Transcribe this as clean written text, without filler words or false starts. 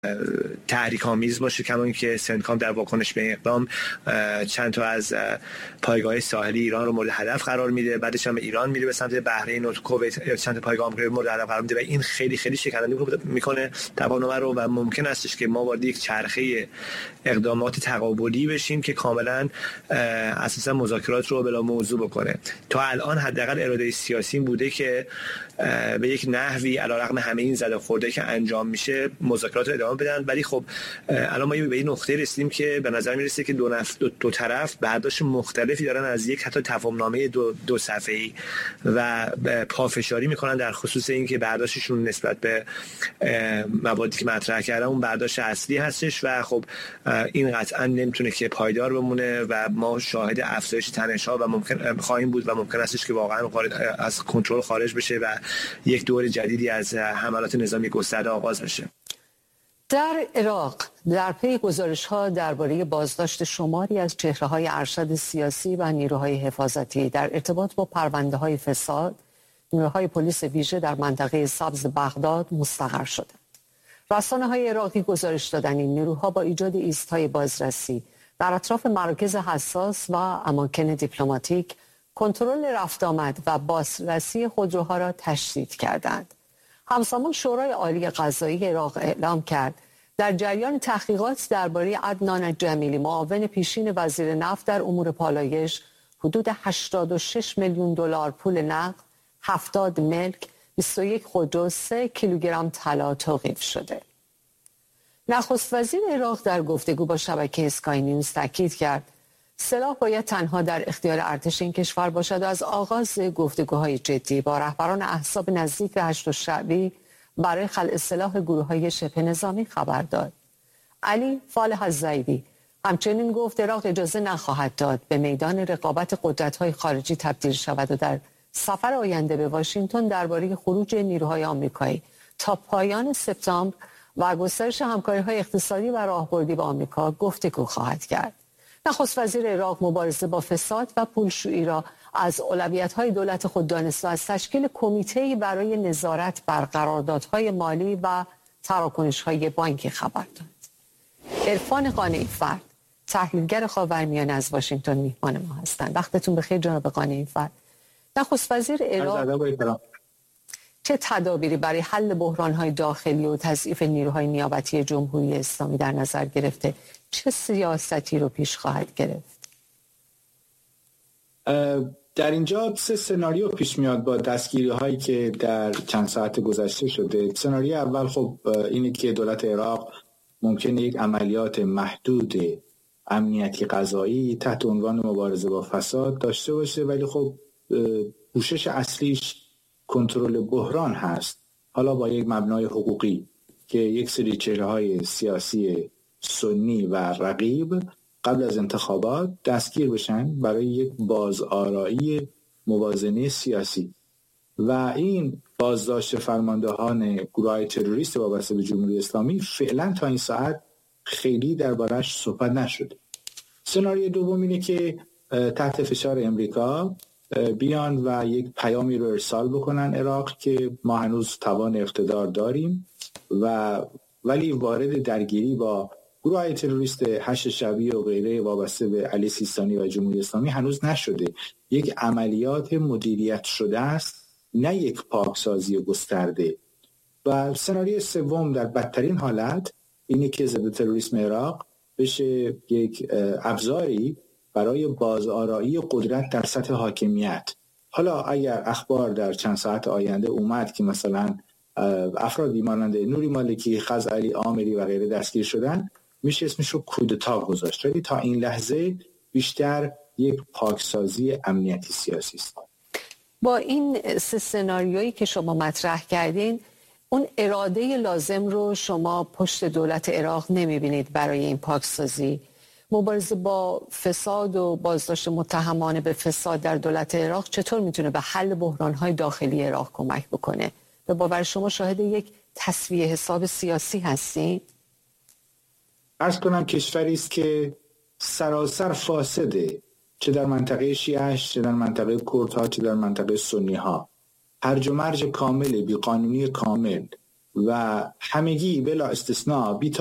تحریک آمیز باشه، کما اینکه سنتکام در واکنش به اقدام چند تا از پایگاه ساحلی ایران رو مورد هدف قرار میده، بعدش هم ایران میره به سمت بحرین و کویت چند تا پایگاه آمریکایی مورد هدف قرار میده و این خیلی خیلی شکننده میکنه تفاهم رو و ممکن استش که ما وارد یک چرخه اقدامات تقابلی بشیم که کاملا اساسا مذاکرات رو بلا موضوع بکنه. تا الان حداقل اراده سیاسی بوده که به یک نحوی علیرغم همه این زده خورده که انجام میشه مذاکرات رو ادامه بدن، ولی خب الان ما به این نقطه رسیدیم که به نظر میرسه که دو طرف برداشت مختلفی دارن از یک حتی تفاهمنامه دو صفحه‌ای و پافشاری میکنن در خصوص اینکه برداشتشون نسبت به موادی که مطرح کردن اون برداشت اصلی هستش و خب این قطعا نمیتونه که پایدار بمونه و ما شاهد افزایش تنش‌ها و ممکن خواهیم بود و ممکن استش که واقعا از کنترل خارج بشه و یک دور جدیدی از حملات نظامی گسترده آغاز بشه. در عراق در پی گزارش‌ها درباره بازداشت شماری از چهره‌های ارشد سیاسی و نیروهای حفاظتی در ارتباط با پرونده‌های فساد، نیروهای پلیس ویژه در منطقه سبز بغداد مستقر شدند. رسانه‌های عراقی گزارش دادند این نیروها با ایجاد ایست‌های بازرسی در اطراف مراکز حساس و اماکن دیپلماتیک کنترل رفت آمد و بازرسی خودروها را تشدید کردند. همزمان شورای عالی قضایی عراق اعلام کرد در جریان تحقیقات درباره عدنان جمیلی معاون پیشین وزیر نفت در امور پالایش حدود 86 میلیون دلار پول نقد، 70 ملک، 21 خودرو، 3 کیلوگرم طلا توقیف شده. نخست وزیر عراق در گفتگو با شبکه اسکای نیوز تاکید کرد سلاح باید تنها در اختیار ارتش این کشور باشد و از آغاز گفتگوهای جدی با رهبران احزاب نزدیک به هشت الشعبی برای خلع سلاح گروه‌های شبه نظامی خبر داد. علی فالح الزیدی همچنین گفت عراق اجازه نخواهد داد به میدان رقابت قدرت‌های خارجی تبدیل شود و در سفر آینده به واشنگتن درباره خروج نیروهای آمریکایی تا پایان سپتامبر و گسترش همکاری‌های اقتصادی و راهبردی با آمریکا گفتگو خواهد کرد. نخست وزیر عراق مبارزه با فساد و پولشویی را از اولویت‌های دولت خود دانست و از تشکیل کمیته‌ای برای نظارت بر قراردادهای مالی و تراکنش‌های بانکی خبر داد. عرفان قانعی فرد، تحلیلگر خاورمیانه از واشنگتن میهمان ما هستند. وقتتون بخیر جناب قانعی فرد. نخست وزیر عراق چه تدابیری برای حل بحران‌های داخلی و تضعیف نیروهای نیابتی جمهوری اسلامی در نظر گرفته؟ چه سیاستی رو پیش خواهد گرفت؟ در اینجا 3 سناریو پیش میاد با دستگیری هایی که در چند ساعت گذشته شده. سناریو اول خب اینه که دولت عراق ممکنه یک عملیات محدود امنیتی قضایی تحت عنوان مبارزه با فساد داشته باشه، ولی خب پوشش اصلیش کنترل بحران هست، حالا با یک مبنای حقوقی که یک سری چهره‌های سیاسی سنی و رقیب قبل از انتخابات دستگیر بشن برای یک بازآرایی موازنه سیاسی و این بازداشت فرماندهان گروه‌های تروریست وابسته به جمهوری اسلامی فعلا تا این ساعت خیلی دربارش صحبت نشده. سناریوی دوم اینه که تحت فشار امریکا بیان و یک پیامی رو ارسال بکنن عراق که ما هنوز توان اقتدار داریم ولی وارد درگیری با گروه‌های تروریست هشت شعبی و غیره وابسته به علی سیستانی و جمهوری اسلامی هنوز نشده. یک عملیات مدیریت شده است، نه یک پاکسازی گسترده. و سناریوی سوم در بدترین حالت اینه که ضد تروریسم عراق بشه یک ابزاری برای بازآرایی قدرت در سطح حاکمیت. حالا اگر اخبار در چند ساعت آینده اومد که مثلا افرادی مانند نوری مالکی، خزعلی، آمری و غیره دستگیر شدن، میشه اسمش رو کودتا گذاشت. ولی تا این لحظه بیشتر یک پاکسازی امنیتی سیاسی است. با این 3 سناریویی که شما مطرح کردین، اون اراده لازم رو شما پشت دولت عراق نمیبینید برای این پاکسازی؟ مبارزه با فساد و بازداشت متهمان به فساد در دولت عراق چطور میتونه به حل بحران‌های داخلی عراق کمک بکنه؟ به باور شما شاهد یک تسویه حساب سیاسی هستید؟ عرض کنم کشوری است که سراسر فاسده، چه در منطقه شیعش، چه در منطقه کردها، چه در منطقه سنیها. هرج و مرج کامل، بیقانونی کامل و همگی بلا استثناء